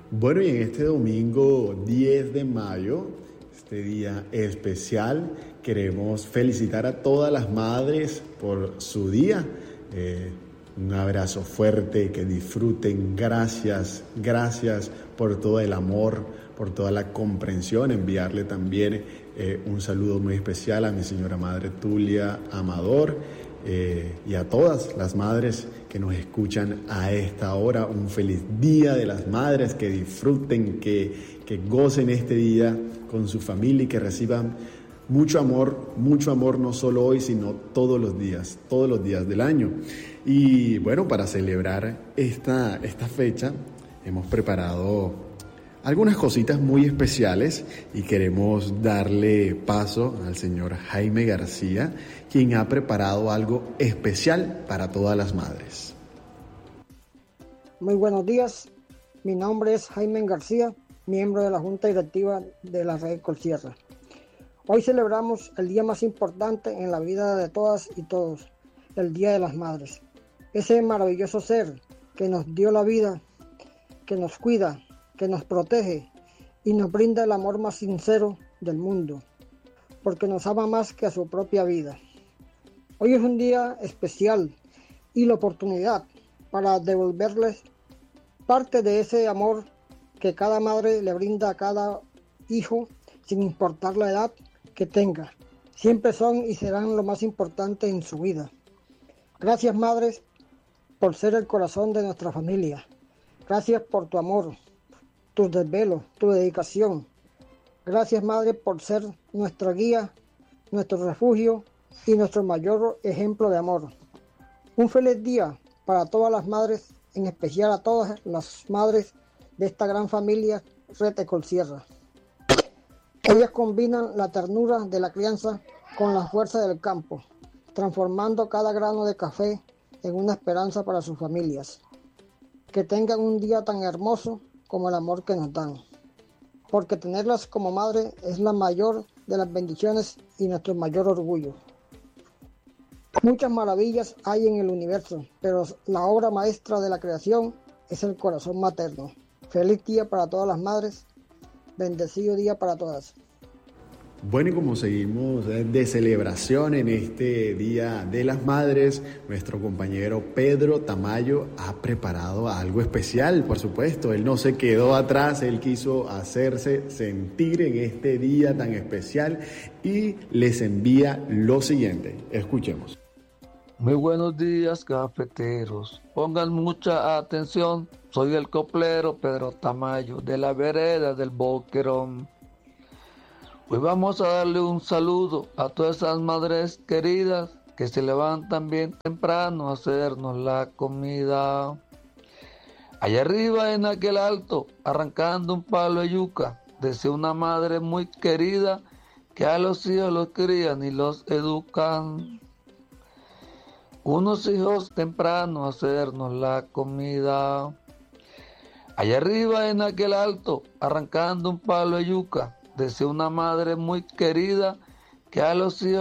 Bueno, y en este domingo 10 de mayo, este día especial, queremos felicitar a todas las madres por su día. Un abrazo fuerte, que disfruten. Gracias por todo el amor, por toda la comprensión. Enviarle también un saludo muy especial a mi señora madre Tulia Amador y a todas las madres que nos escuchan a esta hora. Un feliz Día de las Madres, que disfruten, que gocen este día con su familia y que reciban mucho amor no solo hoy, sino todos los días del año. Y bueno, para celebrar esta fecha hemos preparado algunas cositas muy especiales y queremos darle paso al señor Jaime García, quien ha preparado algo especial para todas las madres. Muy buenos días, mi nombre es Jaime García, miembro de la Junta Directiva de la Red Colsierra. Hoy celebramos el día más importante en la vida de todas y todos, el Día de las Madres. Ese maravilloso ser que nos dio la vida, que nos cuida, que nos protege y nos brinda el amor más sincero del mundo, porque nos ama más que a su propia vida. Hoy es un día especial y la oportunidad para devolverles parte de ese amor que cada madre le brinda a cada hijo, sin importar la edad que tenga. Siempre son y serán lo más importante en su vida. Gracias, madres, por ser el corazón de nuestra familia. Gracias por tu amor, tus desvelos, tu dedicación. Gracias, madre, por ser nuestra guía, nuestro refugio y nuestro mayor ejemplo de amor. Un feliz día para todas las madres, en especial a todas las madres de esta gran familia Red Colsierra. Ellas combinan la ternura de la crianza con la fuerza del campo, transformando cada grano de café en una esperanza para sus familias. Que tengan un día tan hermoso como el amor que nos dan, porque tenerlas como madre es la mayor de las bendiciones y nuestro mayor orgullo. Muchas maravillas hay en el universo, pero la obra maestra de la creación es el corazón materno. Feliz día para todas las madres, bendecido día para todas. Bueno, y como seguimos de celebración en este Día de las Madres, nuestro compañero Pedro Tamayo ha preparado algo especial, por supuesto. Él no se quedó atrás, él quiso hacerse sentir en este día tan especial y les envía lo siguiente. Escuchemos. Muy buenos días, cafeteros. Pongan mucha atención. Soy el coplero Pedro Tamayo, de la vereda del Boquerón. Hoy vamos a darle un saludo a todas esas madres queridas que se levantan bien temprano a hacernos la comida. Allá arriba en aquel alto, arrancando un palo de yuca, decía una madre muy querida que a los hijos los crían y los educan. Unos hijos temprano a hacernos la comida. Allá arriba en aquel alto, arrancando un palo de yuca, decía una madre muy querida que a los hijos